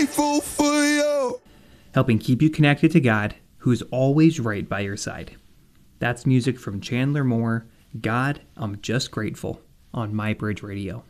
grateful for you. Helping keep you connected to God, who is always right by your side. That's music from Chandler Moore, God, I'm Just Grateful, on My Bridge Radio.